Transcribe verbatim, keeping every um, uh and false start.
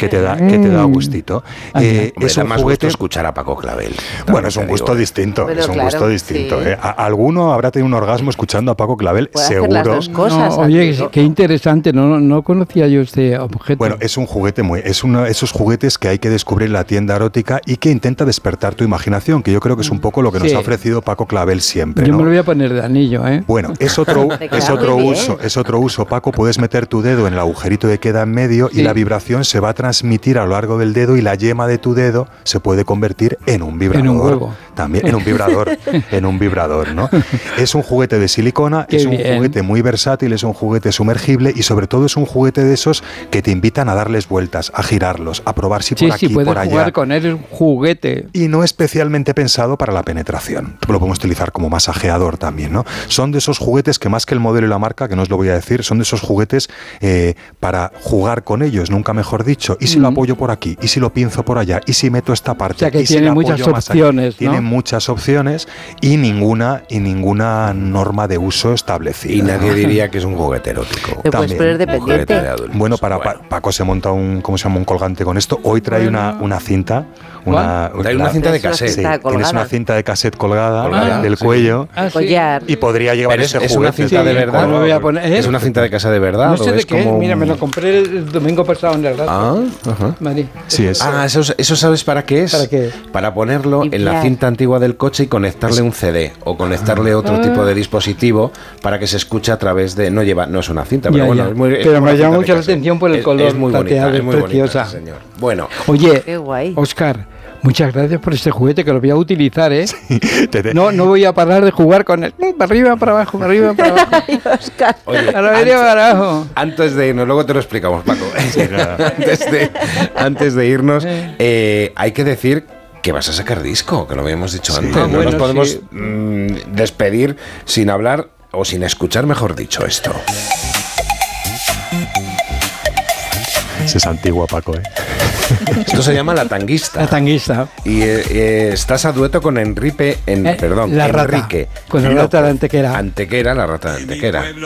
que te da, que te da gustito. Eh, Hombre, es un da más juguete... gusto escuchar a Paco Clavel. Bueno, es un gusto distinto, Bueno, es un claro, gusto distinto. sí. ¿eh? A- alguno habrá tenido un orgasmo escuchando a Paco Clavel, Puede hacer seguro. las dos cosas. No, oye, amigo. qué interesante, no, no conocía yo este objeto. Bueno, es un juguete muy, es uno de esos juguetes que hay que descubrir en la tienda erótica y que intenta despertar tu imaginación, que yo creo que es un poco lo que nos Sí. ha ofrecido Paco Clavel siempre. Yo ¿no? me lo voy a poner de anillo, ¿eh? Bueno, es otro, Te queda es otro muy bien. uso, es otro uso, Paco. Puedes meter tu dedo en el agujerito que queda en medio Sí. y la vibración se va a transmitir a lo largo del dedo y la yema de tu dedo se puede convertir en un vibrador. En un huevo. También en un vibrador, en un vibrador, ¿no? Es un juguete de silicona, Qué es un bien. juguete muy versátil, es un juguete sumergible y sobre todo es un juguete de esos que te invitan a darles vueltas, a girarlos, a probar si Sí, por aquí, sí, puedes por allá. jugar con él, es un juguete. Y no especialmente pensado para la penetración. Lo podemos utilizar como masajeador también, ¿no? Son de esos juguetes que más que el modelo y la marca, que no os lo voy a decir, son de esos juguetes eh, para jugar con ellos, nunca mejor dicho. ¿Y si lo Mm. apoyo por aquí? ¿Y si lo pinzo por allá? ¿Y si meto esta parte? O sea, que ¿Y si tiene la muchas apoyo más allá? opciones, ¿no? Tiene muchas opciones y ninguna, y ninguna norma de uso establecida. Y nadie ¿no? diría que es un juguete erótico. Te puedes También, poner Un juguete de dependiente. adultos. Bueno, para Pa- Paco se monta un, ¿cómo se llama? Un colgante con esto. Hoy trae una, una cinta. Una, Trae una cinta de Es una cassette. Sí, cinta tienes colgada. una cinta de cassette colgada, Colgada, del sí. cuello Ah, sí. Collar. y podría llevar Pero es, ese es una juguete. cinta de Sí, verdad. me voy a poner- ¿eh? ¿Es una cinta de casa de verdad? No sé o de es qué es, como mira, un- me lo compré el domingo pasado en el rato. Ah, ajá. Madrid. Sí, es. Ah, ¿eso, ¿eso sabes para qué es? ¿Para qué? Para ponerlo en la Limpiar. cinta antigua del coche y conectarle un C D o conectarle otro Ah. tipo de dispositivo para que se escuche a través de... No lleva, no es una cinta, Ya, pero bueno, ya. es muy... es Pero como me una llama cinta de mucho la cassette. atención por el Es- color Es muy bonita, plateado, es muy preciosa. bonita, sí, señor. Bueno, Oye, Qué guay. Oscar, muchas gracias por este juguete que lo voy a utilizar, ¿eh? Te- te- No, no voy a parar de jugar con él. Mm, Para arriba, para abajo, para arriba, para abajo. Ay, Oscar. oye, Para arriba, para abajo. antes de irnos, luego te lo explicamos, Paco. antes, de, antes de irnos, eh, hay que decir que vas a sacar disco, que lo habíamos dicho Sí. antes. Ah, no bueno, nos podemos sí. mm, despedir sin hablar o sin escuchar, mejor dicho, esto. Ese es antigua, Paco, ¿eh? Esto se llama La Tanguista. La tanguista. Y eh, eh, estás a dueto con Enrique, en, Eh, perdón, la rata. Enrique. Con la rata de López Antequera. Antequera, la rata de Antequera.